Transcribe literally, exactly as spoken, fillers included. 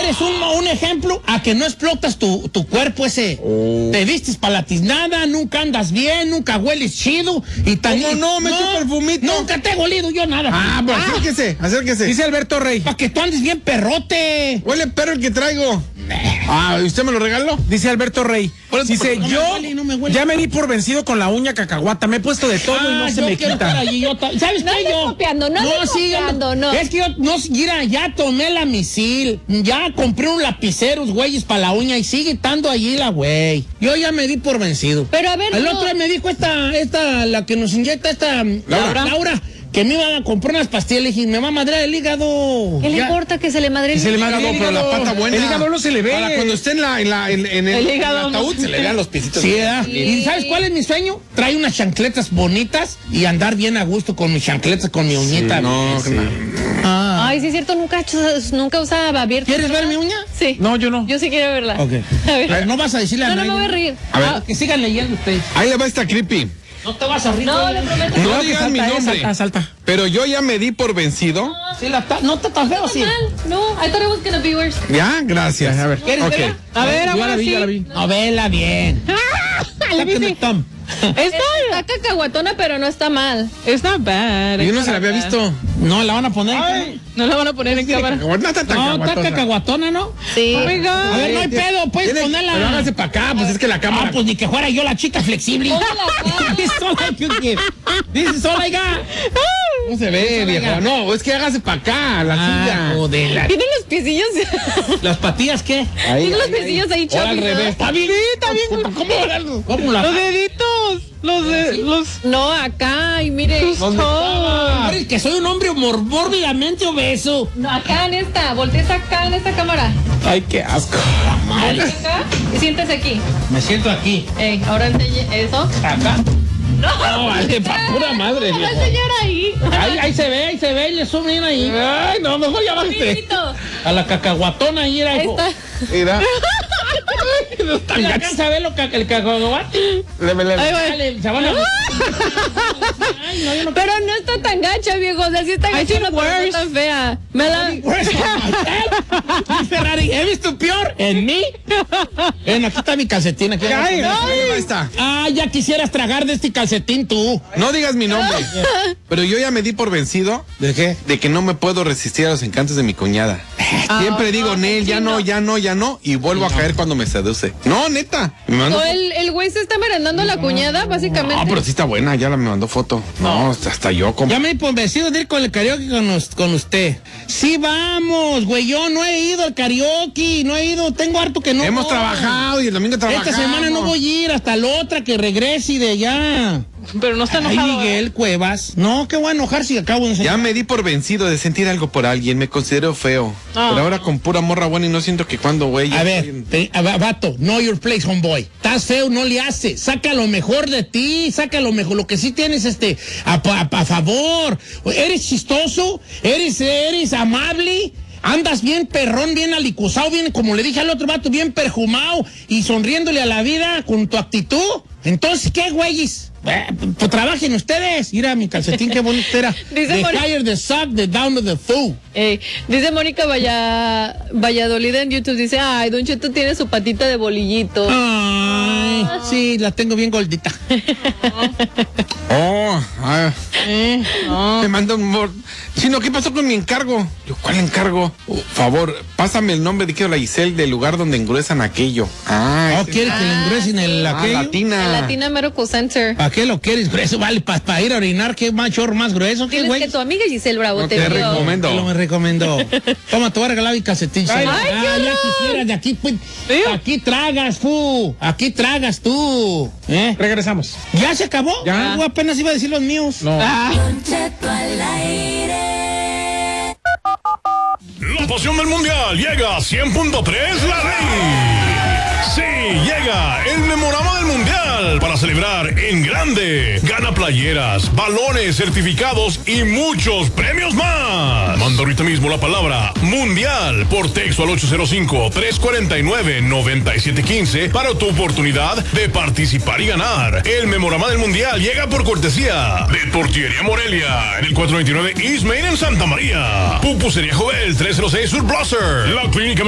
eres un, un ejemplo a que no explotas tu, tu cuerpo ese. Oh. Te vistes palatiznada, nunca andas bien, nunca hueles chido. Y tan, ¿Cómo no? Me echo no, perfumito. Nunca te he olido yo nada. Ah, pues ah. acérquese, acérquese. Dice Alberto Rey. Para que tú andes bien perrote. Huele perro el que traigo. Ah, ¿y usted me lo regaló? Dice Alberto Rey. Dice, no yo me huele, no me huele. Ya me di por vencido con la uña cacahuata. Me he puesto de todo ah, y no se me quita. Allí, yo ta... ¿Sabes no qué yo? Copiando, no, no sí, copiando, no. Es que yo, no, mira, ya tomé la misil. Ya compré un lapiceros, güeyes, para la uña y sigue estando allí la güey. Yo ya me di por vencido. Pero a ver, El no. otro día me dijo esta, esta, la que nos inyecta esta, Laura. Laura. Que me iba a comprar unas pastillas, le dije, me va a madrear el hígado. ¿Qué le importa que se le madre el hígado? Se le madre el hígado, pero la pata buena. El hígado no se le ve. Para cuando esté en, la, en, la, en, en el, el, hígado en el ataúd, no. se le vean los pisitos. Sí, ¿verdad? Sí. ¿Y sabes cuál es mi sueño? Trae unas chancletas bonitas y andar bien a gusto con mis chancletas, con mi uñita. Sí, no, sí. no. Ah. Ay, sí es cierto, nunca, nunca usaba abierto. ¿Quieres ver mi uña? Sí. No, yo no. Yo sí quiero verla. Ok. A ver. A ver, no vas a decirle a no, nadie. No, no me voy a reír. A ver. Ah, que sigan leyendo ustedes. Ahí le va esta creepy. No te vas a reír. No, le prometo. No, no digan mi nombre. Salta, salta. Pero yo ya me di por vencido. No, sí, la ta... no está tan feo, sí. No, I thought it was gonna be worse. Ya, gracias. A ver. ¿Quieres okay. verla? A ver, yo la vi, sí. yo la vi. No, vela bien. La vi, sí. Está, está cacahuatona, pero no está mal. It's not bad. Yo no se la había visto. No, la van a poner. Ay. No la van a poner en cámara. No está No, está cacahuatona, ¿no? Sí. Oh my God. A ver, no hay pedo, puedes Tiene, ponerla. Pero hágase para acá, pues es que la cámara. Ah, pues ni que fuera yo la chica flexible. This is all I could give. This is all I got. No se ve, viejo. No, es que hágase para acá, la Ah, silla. joder, la- Tiene los piecillos. ¿Las patillas qué? Ahí, Tiene los ahí, piecillos ahí, ahora al chapis, revés. ¿no? Está bien, está bien. ¿Cómo, ¿Cómo la? Los deditos. Los de. Los. No, acá, y mire. ¿Dónde estaba? Hombre, que soy un hombre mor- mórbidamente obeso. No, acá en esta. Voltees acá en esta cámara. Ay, qué asco. Voltees acá y siéntese aquí. Me siento aquí. Ey, ahora enseñe eso. Acá. No, No, vale, pa' pura madre, no, viejo. la señora ahí. Ahí, ahí se ve, ahí se ve, y le suben ahí. Ay, no, mejor ya bájate. Amiguito. A la cacahuatona ahí era. Ahí hijo. está. Mira. ¿Le alcanza a ver lo ca- el cacahuate? Le, le, le. Ahí va. Dale, se van a... Ay, no, yo no... Pero no está tan gacha, viejo. O sea, sí está I gacha, think pero no worse. tan fea. Me la... Ferrari, ¿he visto peor? ¿En mí? Ven, aquí está mi calcetín. Aquí Ay, ay. ahí está. Ah, ya quisieras tragar de este calcetín tú. No digas mi nombre. Pero yo ya me di por vencido. ¿De qué? De que no me puedo resistir a los encantos de mi cuñada. Siempre digo, no, Nel, ya no, ya no, ya no. Y vuelvo a caer cuando me seduce. No, neta. Me mandó O el, el güey se está merendando a la cuñada, básicamente. No, pero sí está buena, ya la me mandó foto. No, hasta yo como. Ya me he convencido de ir con el karaoke con, us- con usted. Sí, vamos, güey. Yo no he ido al karaoke, no he ido. Tengo harto que no. Hemos voy. trabajado y el domingo trabajamos. Esta semana no voy a ir, hasta la otra que regrese y de allá. Pero no está Ay, enojado. Miguel Cuevas. No, qué voy a enojar si acabo de enseñar. Ya me di por vencido de sentir algo por alguien, me considero feo. Ah. Pero ahora con pura morra buena y no siento que cuando, güey. ya A ver, estoy en- te- a- vato, know your place, homeboy. Estás feo, no le haces. Saca lo mejor de ti, saca lo mejor. Lo que sí tienes, este, a, a- a favor. Eres chistoso, eres, eres amable. Andas bien perrón, bien alicuzado, bien, como le dije al otro vato, bien perfumado y sonriéndole a la vida con tu actitud. Entonces, ¿qué, güeyes? Eh, pues trabajen ustedes. Mira mi calcetín, qué bonito era. Dice The Moni- higher the sock, the downer the fool. Ey, dice Mónica Valla, Valladolid en YouTube, dice, ay, Don Cheto tiene su patita de bolillito. Ay, sí, la tengo bien gordita. Oh, ah, Eh, no. me manda un mor... Chino, ¿qué pasó con mi encargo? Yo, ¿cuál encargo? Por favor, pásame el nombre de que la Giselle del lugar donde engruesan aquello. Ah, ¿No ese- quieres que le ingresen el ah, aquello? latina. En Latina Medical Center. ¿Para qué lo quieres grueso? Vale, para ir a orinar, qué machor más grueso, qué Diles güey. que tu amiga Giselle Bravo No te, te vio. recomiendo. Te lo me recomendó. Toma, te voy a regalar mi calcetín. Ay, ah, ay, qué ya horror. quisieras, de aquí, pues, ¿Sí? aquí tragas, fu. Aquí tragas tú. ¿Eh? Regresamos. ¿Ya se acabó? Ya. Yo apenas iba a decir los míos. No. Ah, La pasión del mundial llega a cien punto tres La Ley. Sí, llega el memorama del mundial para celebrar en grande. Gana playeras, balones, certificados y muchos premios más. Manda ahorita mismo la palabra mundial por texto al ocho cero cinco, tres cuatro nueve, nueve siete uno cinco para tu oportunidad de participar y ganar. El memorama del mundial llega por cortesía de Tortillería Morelia en el cuatrocientos veintinueve East Main en Santa María. Pupusería Jovel tres cero seis Sur Blosser. La Clínica